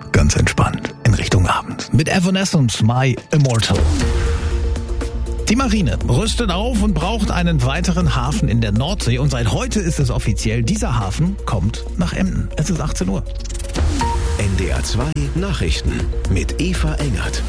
ganz entspannt in Richtung Abend. Mit Evanescence, My Immortal. Die Marine rüstet auf und braucht einen weiteren Hafen in der Nordsee. Und seit heute ist es offiziell, dieser Hafen kommt nach Emden. Es ist 18 Uhr. NDR 2 Nachrichten mit Eva Engert.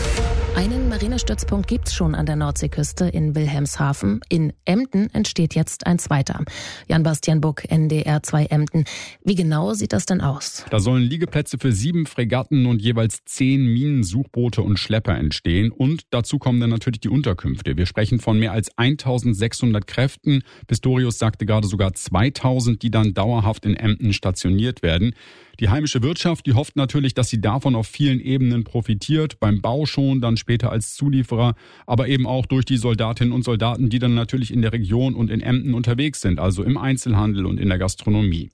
Einen Marinestützpunkt gibt's schon an der Nordseeküste in Wilhelmshaven. In Emden entsteht jetzt ein zweiter. Jan-Bastian Buck, NDR 2 Emden. Wie genau sieht das denn aus? Da sollen Liegeplätze für 7 Fregatten und jeweils 10 Minensuchboote und Schlepper entstehen. Und dazu kommen dann natürlich die Unterkünfte. Wir sprechen von mehr als 1600 Kräften. Pistorius sagte gerade sogar 2000, die dann dauerhaft in Emden stationiert werden. Die heimische Wirtschaft, die hofft natürlich, dass sie davon auf vielen Ebenen profitiert. Beim Bau schon, dann später als Zulieferer, aber eben auch durch die Soldatinnen und Soldaten, die dann natürlich in der Region und in Emden unterwegs sind, also im Einzelhandel und in der Gastronomie.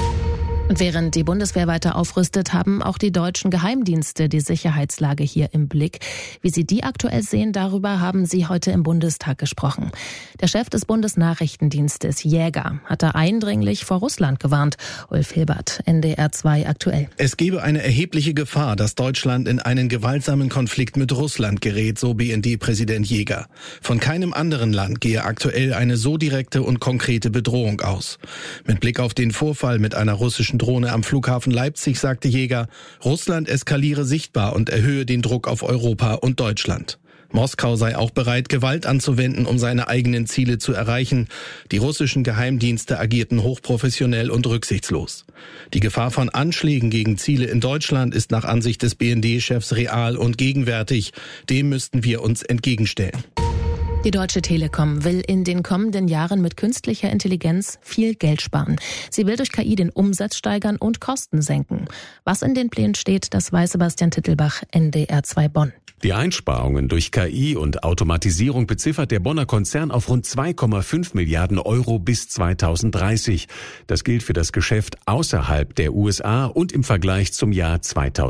Und während die Bundeswehr weiter aufrüstet, haben auch die deutschen Geheimdienste die Sicherheitslage hier im Blick. Wie sie die aktuell sehen, darüber haben sie heute im Bundestag gesprochen. Der Chef des Bundesnachrichtendienstes, Jäger, hatte eindringlich vor Russland gewarnt. Ulf Hilbert, NDR 2 aktuell. Es gebe eine erhebliche Gefahr, dass Deutschland in einen gewaltsamen Konflikt mit Russland gerät, so BND-Präsident Jäger. Von keinem anderen Land gehe aktuell eine so direkte und konkrete Bedrohung aus. Mit Blick auf den Vorfall mit einer russischen Drohne am Flughafen Leipzig sagte Jäger, Russland eskaliere sichtbar und erhöhe den Druck auf Europa und Deutschland. Moskau sei auch bereit, Gewalt anzuwenden, um seine eigenen Ziele zu erreichen. Die russischen Geheimdienste agierten hochprofessionell und rücksichtslos. Die Gefahr von Anschlägen gegen Ziele in Deutschland ist nach Ansicht des BND-Chefs real und gegenwärtig. Dem müssten wir uns entgegenstellen. Die Deutsche Telekom will in den kommenden Jahren mit künstlicher Intelligenz viel Geld sparen. Sie will durch KI den Umsatz steigern und Kosten senken. Was in den Plänen steht, das weiß Sebastian Tittelbach, NDR 2 Bonn. Die Einsparungen durch KI und Automatisierung beziffert der Bonner Konzern auf rund 2,5 Milliarden Euro bis 2030. Das gilt für das Geschäft außerhalb der USA und im Vergleich zum Jahr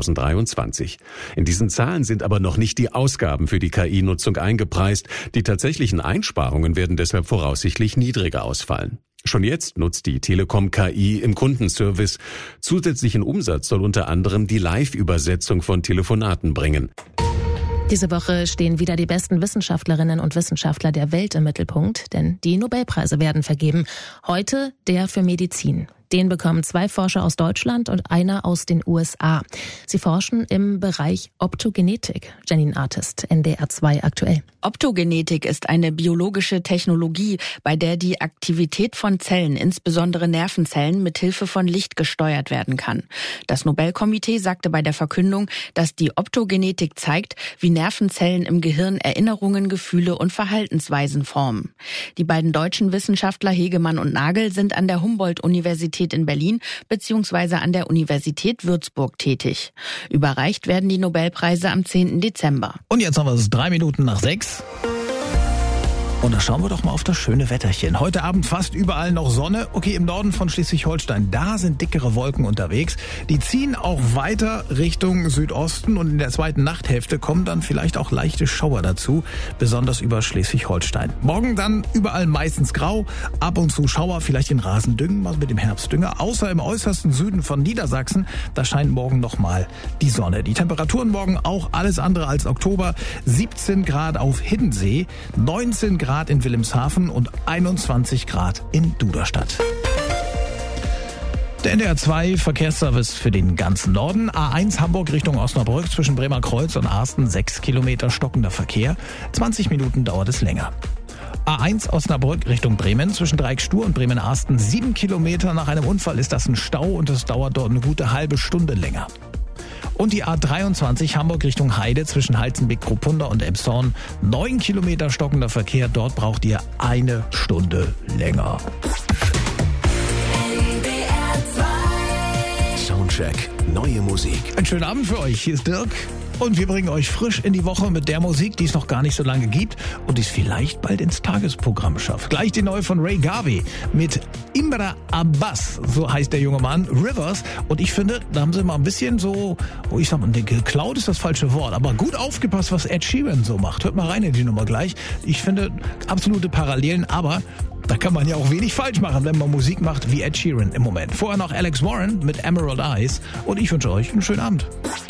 2023. In diesen Zahlen sind aber noch nicht die Ausgaben für die KI-Nutzung eingepreist. Die tatsächlichen Einsparungen werden deshalb voraussichtlich niedriger ausfallen. Schon jetzt nutzt die Telekom KI im Kundenservice. Zusätzlichen Umsatz soll unter anderem die Live-Übersetzung von Telefonaten bringen. Diese Woche stehen wieder die besten Wissenschaftlerinnen und Wissenschaftler der Welt im Mittelpunkt, denn die Nobelpreise werden vergeben. Heute der für Medizin. Den bekommen 2 Forscher aus Deutschland und einer aus den USA. Sie forschen im Bereich Optogenetik. Janine Artist, NDR 2 aktuell. Optogenetik ist eine biologische Technologie, bei der die Aktivität von Zellen, insbesondere Nervenzellen, mit Hilfe von Licht gesteuert werden kann. Das Nobelkomitee sagte bei der Verkündung, dass die Optogenetik zeigt, wie Nervenzellen im Gehirn Erinnerungen, Gefühle und Verhaltensweisen formen. Die beiden deutschen Wissenschaftler Hegemann und Nagel sind an der Humboldt-Universität in Berlin bzw. an der Universität Würzburg tätig. Überreicht werden die Nobelpreise am 10. Dezember. Und jetzt haben wir es 6:03. Und da schauen wir doch mal auf das schöne Wetterchen. Heute Abend fast überall noch Sonne. Okay, im Norden von Schleswig-Holstein, da sind dickere Wolken unterwegs. Die ziehen auch weiter Richtung Südosten und in der zweiten Nachthälfte kommen dann vielleicht auch leichte Schauer dazu, besonders über Schleswig-Holstein. Morgen dann überall meistens grau, ab und zu Schauer, vielleicht in Rasendüngen, mal mit dem Herbstdünger. Außer im äußersten Süden von Niedersachsen, da scheint morgen nochmal die Sonne. Die Temperaturen morgen auch alles andere als Oktober. 17 Grad auf Hiddensee, 19 Grad in Wilhelmshaven und 21 Grad in Duderstadt. Der NDR 2 Verkehrsservice für den ganzen Norden. A1 Hamburg Richtung Osnabrück zwischen Bremerkreuz und Arsten 6 Kilometer stockender Verkehr. 20 Minuten dauert es länger. A1 Osnabrück Richtung Bremen zwischen Dreieckstur und Bremen-Arsten 7 Kilometer. Nach einem Unfall ist das ein Stau und es dauert dort eine gute halbe Stunde länger. Und die A23 Hamburg Richtung Heide zwischen Halzenbeck-Kruppunda und Elmshorn. 9 Kilometer stockender Verkehr. Dort braucht ihr eine Stunde länger. Soundcheck. Neue Musik. Einen schönen Abend für euch. Hier ist Dirk. Und wir bringen euch frisch in die Woche mit der Musik, die es noch gar nicht so lange gibt und die es vielleicht bald ins Tagesprogramm schafft. Gleich die neue von Ray Garvey mit Imra Abbas, so heißt der junge Mann, Rivers. Und ich finde, da haben sie mal ein bisschen so, ich sag mal, geklaut ist das falsche Wort, aber gut aufgepasst, was Ed Sheeran so macht. Hört mal rein in die Nummer gleich. Ich finde absolute Parallelen, aber Da kann man ja auch wenig falsch machen, wenn man Musik macht wie Ed Sheeran im Moment. Vorher noch Alex Warren mit Emerald Eyes und ich wünsche euch einen schönen Abend.